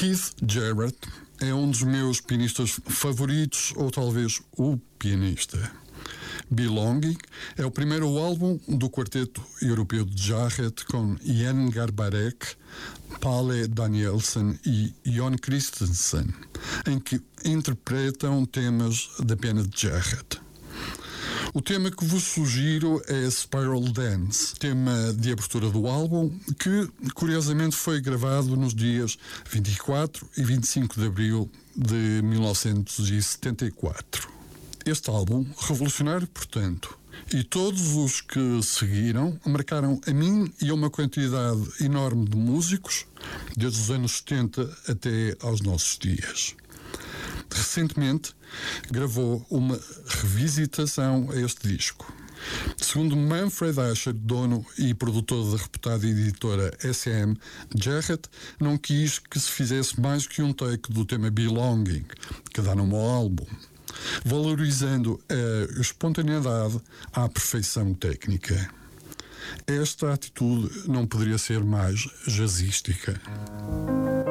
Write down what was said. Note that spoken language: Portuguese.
Keith Jarrett é um dos meus pianistas favoritos, ou talvez o pianista. Belonging é o primeiro álbum do quarteto europeu de Jarrett com Jan Garbarek, Palle Danielsen e Jon Christensen, em que interpretam temas da pena de Jarrett. O tema que vos sugiro é Spiral Dance, tema de abertura do álbum, que curiosamente foi gravado nos dias 24 e 25 de abril de 1974. Este álbum, revolucionário, portanto, e todos os que seguiram marcaram a mim e a uma quantidade enorme de músicos, desde os anos 70 até aos nossos dias. Recentemente gravou uma revisitação a este disco. Segundo Manfred Asher, dono e produtor da reputada editora SM, Jarrett não quis que se fizesse mais que um take do tema Belonging, que dá nome ao álbum, valorizando a espontaneidade à perfeição técnica. Esta atitude não poderia ser mais jazzística.